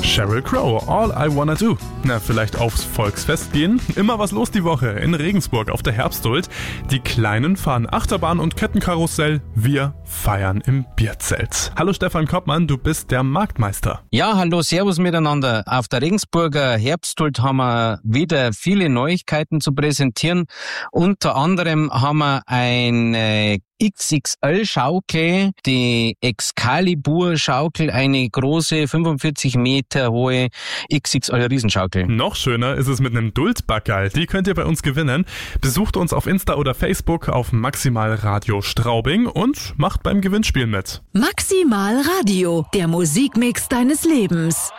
Sheryl Crow, All I Wanna Do. Na, vielleicht aufs Volksfest gehen? Immer was los die Woche in Regensburg auf der Herbsthuld. Die Kleinen fahren Achterbahn und Kettenkarussell. Wir feiern im Bierzelt. Hallo Stefan Koppmann, du bist der Marktmeister. Ja, hallo, servus miteinander. Auf der Regensburger Herbsthuld haben wir wieder viele Neuigkeiten zu präsentieren. Unter anderem haben wir eine XXL-Schaukel, die Excalibur-Schaukel, eine große 45 Meter hohe XXL-Riesenschaukel. Noch schöner ist es mit einem Duldbackerl. Die könnt ihr bei uns gewinnen. Besucht uns auf Insta oder Facebook auf Maximal Radio Straubing und macht beim Gewinnspiel mit. Maximal Radio, der Musikmix deines Lebens.